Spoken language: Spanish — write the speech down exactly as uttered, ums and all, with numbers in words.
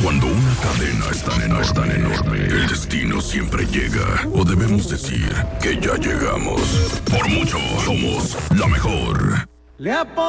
Cuando una cadena es tan enorme, es tan enorme, el destino siempre llega. O debemos decir que ya llegamos. Por mucho, somos la mejor. Le